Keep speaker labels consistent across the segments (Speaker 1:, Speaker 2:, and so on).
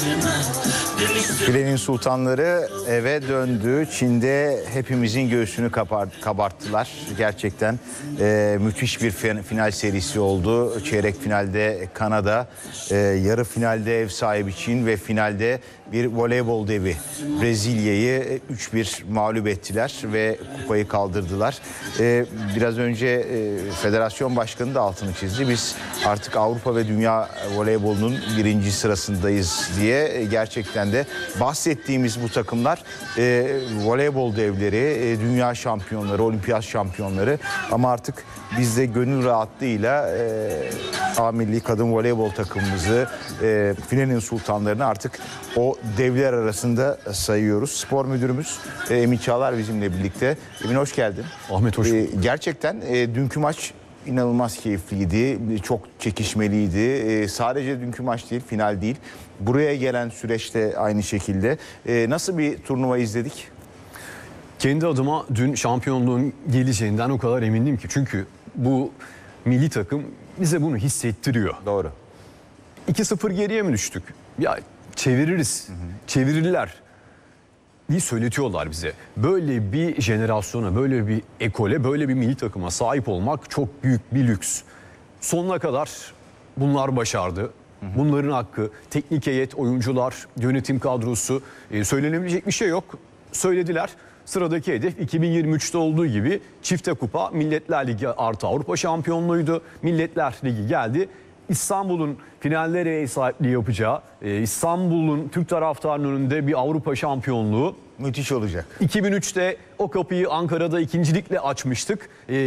Speaker 1: Filenin sultanları eve döndü. Çin'de hepimizin göğsünü kabarttılar. Gerçekten müthiş bir final serisi oldu. Çeyrek finalde Kanada, yarı finalde ev sahibi Çin ve finalde bir voleybol devi Brezilya'yı 3-1 mağlup ettiler ve kupayı kaldırdılar. Biraz önce federasyon başkanı da altını çizdi. Biz artık Avrupa ve dünya voleybolunun birinci sırasındayız diye. Gerçekten de bahsettiğimiz bu takımlar voleybol devleri, dünya şampiyonları, olimpiyat şampiyonları, ama artık biz de gönül rahatlığıyla A milli kadın voleybol takımımızı, Filenin sultanlarını artık o devler arasında sayıyoruz. Spor müdürümüz Emin Çağlar bizimle birlikte. Emin, hoş geldin.
Speaker 2: Ahmet, hoş bulduk.
Speaker 1: Gerçekten dünkü maç inanılmaz keyifliydi. Çok çekişmeliydi. Sadece dünkü maç değil, final değil. Buraya gelen süreçte aynı şekilde. Nasıl bir turnuva izledik?
Speaker 2: Kendi adıma dün şampiyonluğun geleceğinden o kadar emindim ki. Çünkü bu milli takım bize bunu hissettiriyor.
Speaker 1: Doğru.
Speaker 2: 2-0 geriye mi düştük? Ya çeviririz. Çevirirler. İyi söyletiyorlar bize. Böyle bir jenerasyona, böyle bir ekole, böyle bir milli takıma sahip olmak çok büyük bir lüks. Sonuna kadar bunlar başardı. Bunların hakkı, teknik heyet, oyuncular, yönetim kadrosu, söylenebilecek bir şey yok. Söylediler. Sıradaki hedef 2023'te olduğu gibi çifte kupa, Milletler Ligi artı Avrupa şampiyonluğuydu. Milletler Ligi geldi. İstanbul'un finallere ev sahipliği yapacağı, İstanbul'un Türk taraftarının önünde bir Avrupa şampiyonluğu.
Speaker 1: Müthiş olacak.
Speaker 2: 2003'te o kapıyı Ankara'da ikincilikle açmıştık.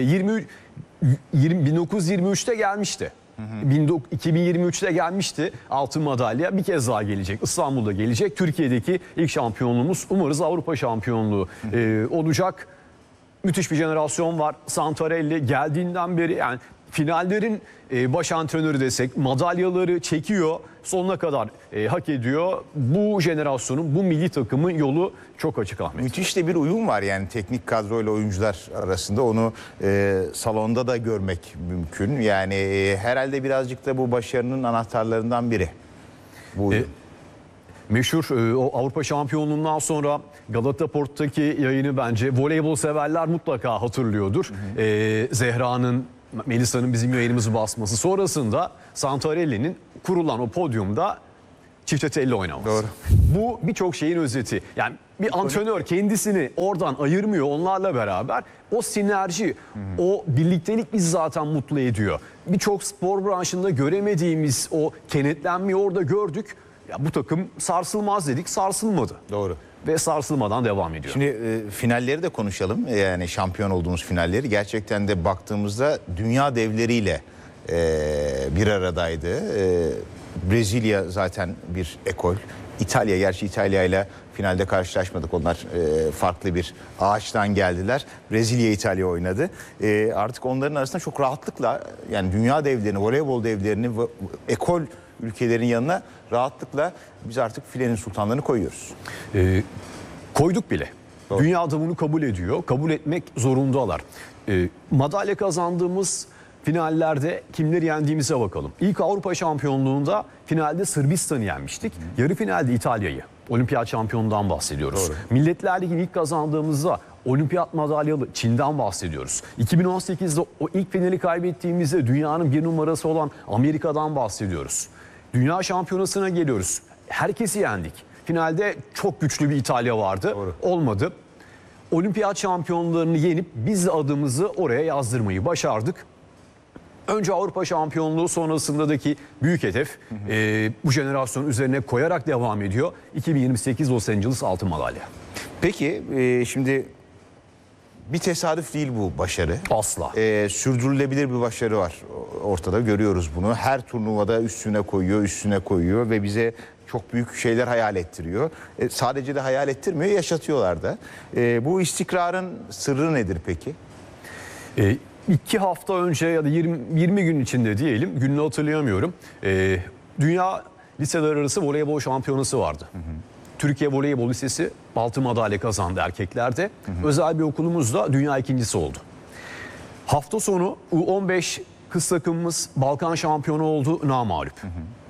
Speaker 2: 1923'te gelmişti. 2023'te gelmişti altın madalya, bir kez daha gelecek. İstanbul'da gelecek. Türkiye'deki ilk şampiyonluğumuz umarız Avrupa şampiyonluğu olacak. Müthiş bir jenerasyon var. Santarelli geldiğinden beri, yani finallerin baş antrenörü desek, madalyaları çekiyor, sonuna kadar hak ediyor. Bu jenerasyonun, bu milli takımın yolu çok açık Ahmet.
Speaker 1: Müthiş de bir uyum var yani teknik kadroyla oyuncular arasında. Onu salonda da görmek mümkün. Yani herhalde birazcık da bu başarının anahtarlarından biri. Bu
Speaker 2: Meşhur o Avrupa şampiyonluğundan sonra Galata Port'taki yayını bence voleybol severler mutlaka hatırlıyordur. Zehra'nın, Melisa'nın bizim yayınımızı basması sonrasında Santarelli'nin kurulan o podyumda çifte telli oynaması.
Speaker 1: Doğru.
Speaker 2: Bu birçok şeyin özeti. Yani bir antrenör kendisini oradan ayırmıyor onlarla beraber. O sinerji, o birliktelik bizi zaten mutlu ediyor. Birçok spor branşında göremediğimiz o kenetlenmeyi orada gördük. Ya bu takım sarsılmaz dedik, sarsılmadı.
Speaker 1: Doğru.
Speaker 2: Ve sarsılmadan devam ediyor.
Speaker 1: Şimdi finalleri de konuşalım. Yani şampiyon olduğumuz finalleri. Gerçekten de baktığımızda dünya devleriyle bir aradaydı. Brezilya zaten bir ekol. İtalya, gerçi İtalya ile finalde karşılaşmadık. Onlar farklı bir ağaçtan geldiler. Brezilya İtalya oynadı. Artık onların arasında çok rahatlıkla, yani dünya devlerini, voleybol devlerini, ekol ülkelerin yanına rahatlıkla biz artık Filenin sultanlarını koyuyoruz.
Speaker 2: Koyduk bile.
Speaker 1: Doğru.
Speaker 2: Dünya da bunu kabul ediyor. Kabul etmek zorundalar. Madalya kazandığımız finallerde kimleri yendiğimize bakalım. İlk Avrupa şampiyonluğunda finalde Sırbistan'ı yenmiştik. Yarı finalde İtalya'yı. Olimpiyat şampiyonundan bahsediyoruz.
Speaker 1: Doğru.
Speaker 2: Milletler Ligi'ni ilk kazandığımızda olimpiyat madalyalı Çin'den bahsediyoruz. 2018'de o ilk finali kaybettiğimizde dünyanın bir numarası olan Amerika'dan bahsediyoruz. Dünya şampiyonasına geliyoruz. Herkesi yendik. Finalde çok güçlü bir İtalya vardı.
Speaker 1: Doğru.
Speaker 2: Olmadı. Olimpiyat şampiyonlarını yenip biz de adımızı oraya yazdırmayı başardık. Önce Avrupa şampiyonluğu, sonrasındaki büyük hedef bu jenerasyon üzerine koyarak devam ediyor. 2028 Los Angeles altın madalya.
Speaker 1: Peki şimdi bir tesadüf değil bu başarı.
Speaker 2: Asla.
Speaker 1: Sürdürülebilir bir başarı var ortada, görüyoruz bunu. Her turnuvada üstüne koyuyor ve bize çok büyük şeyler hayal ettiriyor. Sadece de hayal ettirmiyor, yaşatıyorlar da. Bu istikrarın sırrı nedir peki?
Speaker 2: 2 hafta önce ya da 20 gün içinde diyelim, gününü hatırlayamıyorum. Dünya liseler arası voleybol şampiyonası vardı. Türkiye Voleybol Lisesi altın madalya kazandı erkeklerde. Özel bir okulumuz da dünya ikincisi oldu. Hafta sonu U15 kız takımımız Balkan şampiyonu oldu, namağlup.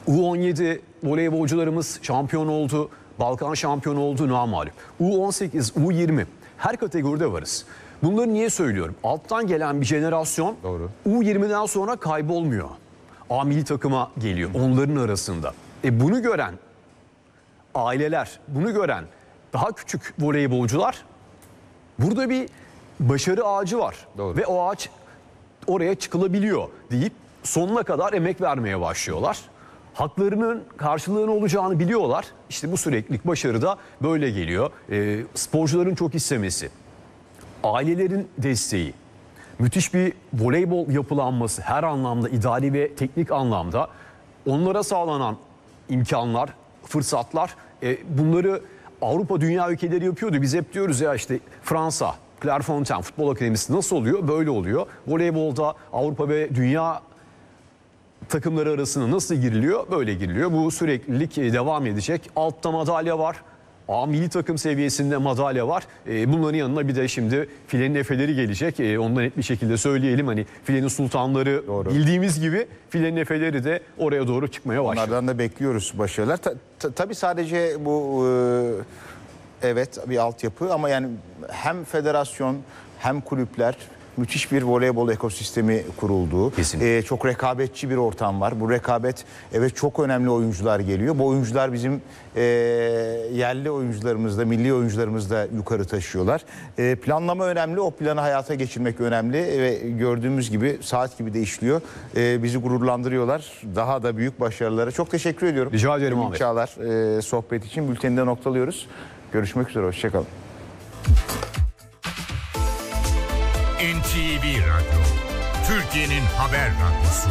Speaker 2: U17 voleybolcularımız şampiyon oldu. Balkan şampiyonu oldu, namağlup. U18, U20 her kategoride varız. Bunları niye söylüyorum? Alttan gelen bir jenerasyon
Speaker 1: Doğru.
Speaker 2: U20'den sonra kaybolmuyor. A milli takıma geliyor onların arasında. Bunu gören aileler, bunu gören daha küçük voleybolcular, burada bir başarı ağacı var.
Speaker 1: Doğru.
Speaker 2: Ve o ağaç oraya çıkılabiliyor deyip sonuna kadar emek vermeye başlıyorlar. Haklarının karşılığını olacağını biliyorlar. İşte bu süreklilik başarı da böyle geliyor. Sporcuların çok istemesi, ailelerin desteği, müthiş bir voleybol yapılanması her anlamda, idari ve teknik anlamda, onlara sağlanan imkanlar, fırsatlar, bunları Avrupa dünya ülkeleri yapıyordu. Biz hep diyoruz ya işte Fransa, Clairefontaine Futbol Akademisi nasıl oluyor? Böyle oluyor. Voleybolda Avrupa ve dünya takımları arasına nasıl giriliyor? Böyle giriliyor. Bu süreklilik devam edecek. Altta madalya var. A milli takım seviyesinde madalya var. Bunların yanına bir de şimdi filenin efeleri gelecek. Ondan net bir şekilde söyleyelim. Hani filenin sultanları
Speaker 1: Doğru.
Speaker 2: bildiğimiz gibi filenin efeleri de oraya doğru çıkmaya başladı.
Speaker 1: Onlardan da bekliyoruz başarılar. Tabii sadece bu evet bir altyapı ama yani hem federasyon hem kulüpler müthiş bir voleybol ekosistemi kuruldu.
Speaker 2: Kesinlikle.
Speaker 1: Çok rekabetçi bir ortam var. Bu rekabet, evet, çok önemli oyuncular geliyor. Bu oyuncular bizim yerli oyuncularımız da, milli oyuncularımız da yukarı taşıyorlar. Planlama önemli. O planı hayata geçirmek önemli ve gördüğümüz gibi saat gibi de işliyor. Bizi gururlandırıyorlar. Daha da büyük başarılara. Çok teşekkür ediyorum.
Speaker 2: Rica ederim
Speaker 1: Emin
Speaker 2: Ahmet.
Speaker 1: Çağlar, sohbet için bülteni de noktalıyoruz. Görüşmek üzere. Hoşçakalın.
Speaker 3: NTV Radyo, Türkiye'nin haber radyosu.